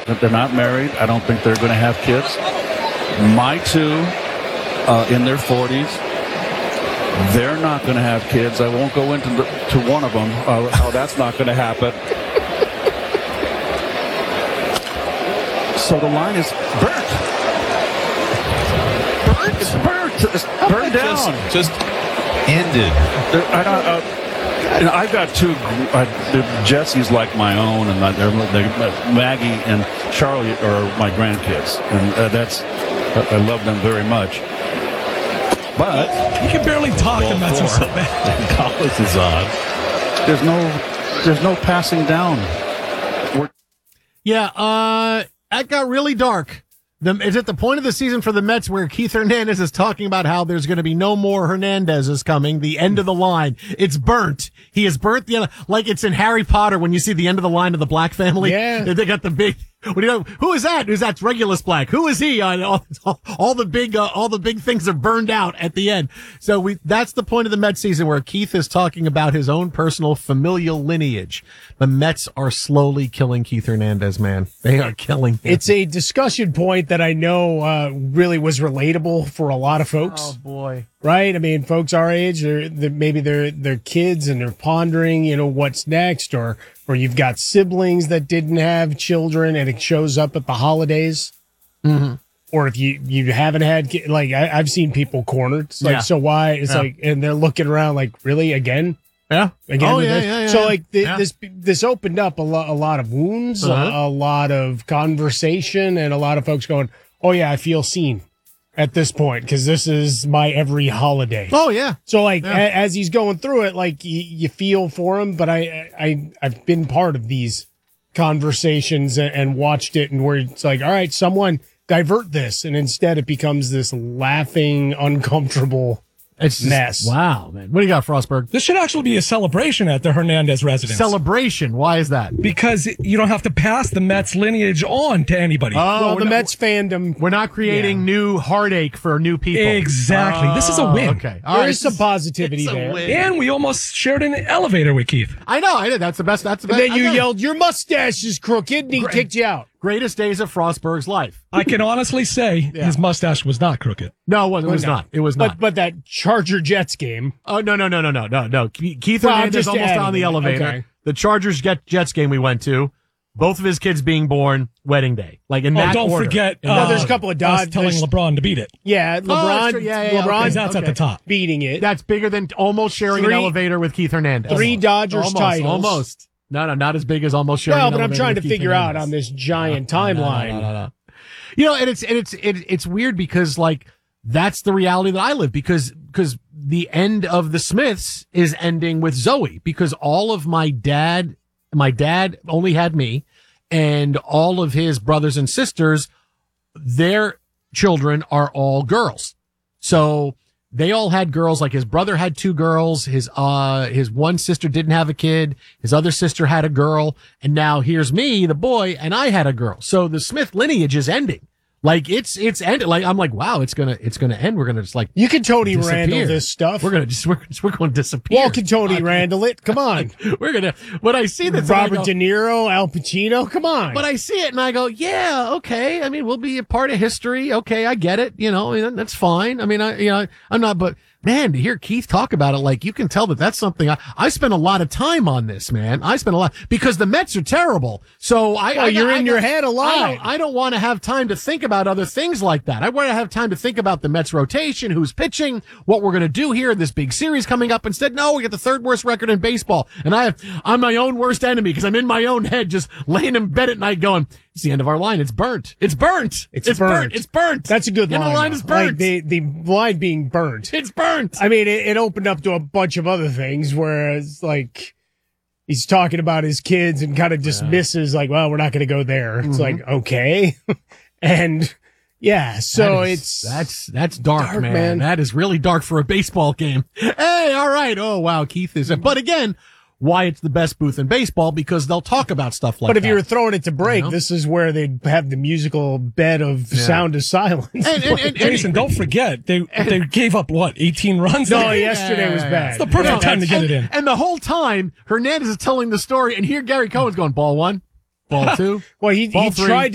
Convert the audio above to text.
They're not married. I don't think they're going to have kids. My two, in their 40s, they're not going to have kids. I won't go into to one of them how that's not going to happen. So the line is burnt. Burnt? It's burnt. It's burned down. Just ended. I've got two. Jesse's like my own, and Maggie and Charlie are my grandkids, and I love them very much. But you can barely talk, and that's so bad. Collins is on. There's no passing down. That got really dark. Is it the point of the season for the Mets where Keith Hernandez is talking about how there's going to be no more Hernandez's coming, the end of the line? It's burnt. He has burnt the end, like it's in Harry Potter when you see the end of the line of the Black family. Yeah. They got the big, who is that? That's Regulus Black. Who is he? All the big things are burned out at the end. So that's the point of the Mets season where Keith is talking about his own personal familial lineage. The Mets are slowly killing Keith Hernandez, man. They are killing him. It's a discussion point that I know really was relatable for a lot of folks. Oh boy. Right? I mean, folks our age, maybe they're kids and they're pondering, what's next, or you've got siblings that didn't have children and it shows up at the holidays. Mm-hmm. Or if you haven't had, I've seen people cornered. It's like, so why? It's like, and they're looking around like, really, again? Yeah. Again? Oh, yeah. So this opened up a lot of wounds, a lot of conversation, and a lot of folks going, oh yeah, I feel seen at this point because this is my every holiday. Oh yeah. So as he's going through it, you feel for him, but I've been part of these conversations and watched it, and where it's like, all right, someone divert this, and instead it becomes this laughing, uncomfortable mess. Wow, man. What do you got, Frostberg? This should actually be a celebration at the Hernandez residence. Celebration? Why is that? Because you don't have to pass the Mets lineage on to anybody. Oh, the Mets fandom. We're not creating new heartache for new people. Exactly. This is a win. Okay. There is some positivity there. And we almost shared an elevator with Keith. I know. That's the best. And then you yelled, your mustache is crooked, and he kicked you out. Greatest days of Frostberg's life. I can honestly say his mustache was not crooked. No, it was not. It was not. But that Charger Jets game. Oh, no. Keith Hernandez almost on the elevator. Okay. The Chargers Jets game we went to. Both of his kids being born, wedding day. Like in that don't order. Forget. There's a couple of Dodgers telling LeBron to beat it. Yeah, LeBron. LeBron. That's at the top. Beating it. That's bigger than almost sharing an elevator with Keith Hernandez. 3 Dodgers titles. Almost. No, not as big as almost sharing. Well, an but I'm elevator trying with to Keith figure Hernandez. out on this giant timeline. No. And it's weird because that's the reality that I live because the end of the Smiths is ending with Zoe because all of my dad only had me, and all of his brothers and sisters, their children are all girls. So they all had girls. Like his brother had 2 girls. His one sister didn't have a kid. His other sister had a girl. And now here's me, the boy, and I had a girl. So the Smith lineage is ending. Like it's ended. Like I'm like, wow, it's gonna end. We're gonna just like you can Tony disappear. Randall this stuff. We're going to disappear. Well, can Tony Randall it? Come on. When I see that, Robert De Niro, Al Pacino, come on. But I see it and I go, yeah, okay. I mean, we'll be a part of history. Okay, I get it. That's fine. I mean, I'm not, but man, to hear Keith talk about it, like you can tell that's something I spent a lot of time on this, man. I spent a lot because the Mets are terrible. So you're in your head a lot. I don't want to have time to think about other things like that. I want to have time to think about the Mets rotation, who's pitching, what we're going to do here, this big series coming up. Instead, no, we got the 3rd worst record in baseball. And I'm my own worst enemy because I'm in my own head just laying in bed at night going, it's the end of our line. It's burnt. It's burnt. It's burnt. It's burnt. That's a good line. The line is burnt. Like the line being burnt. It's burnt. I mean, it opened up to a bunch of other things where it's like he's talking about his kids and kind of dismisses like, well, we're not going to go there. It's like, okay. And yeah, so that's dark, man. That is really dark for a baseball game. Hey, all right. Oh, wow. Keith is, but again, why it's the best booth in baseball because they'll talk about stuff like that. But if you were throwing it to break, this is where they'd have the musical bed of sound of silence. And Jason, don't forget, they gave up, 18 runs? No, yesterday was bad. It's the perfect time to get it in. And the whole time, Hernandez is telling the story, and here Gary Cohen's going, ball 1, ball 2, well, he ball 3. tried